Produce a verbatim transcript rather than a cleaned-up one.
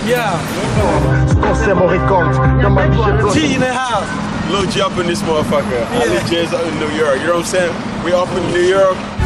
Yeah. T in the house. Lil G up in this motherfucker. Yeah. I legit in New York. You know what I'm saying? We off in New York.